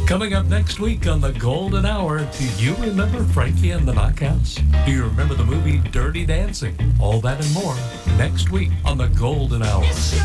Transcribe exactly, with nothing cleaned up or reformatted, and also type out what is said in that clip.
Coming up next week on the Golden Hour, do you remember Frankie and the Knockouts? Do you remember the movie Dirty Dancing? All that and more next week on the Golden Hour.